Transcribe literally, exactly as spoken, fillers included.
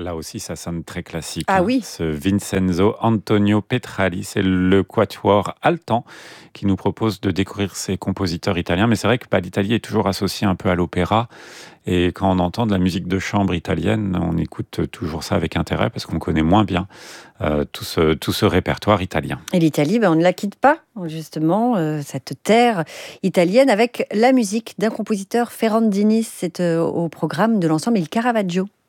Là aussi, ça sonne très classique, Ah hein. oui. Ce Vincenzo Antonio Petrali, c'est le quatuor Altan qui nous propose de découvrir ces compositeurs italiens. Mais c'est vrai que bah, l'Italie est toujours associée un peu à l'opéra. Et quand on entend de la musique de chambre italienne, on écoute toujours ça avec intérêt parce qu'on connaît moins bien euh, tout, ce, tout ce répertoire italien. Et l'Italie, ben, on ne la quitte pas, justement, euh, cette terre italienne, avec la musique d'un compositeur, Ferrandini. C'est euh, au programme de l'ensemble Il Caravaggio.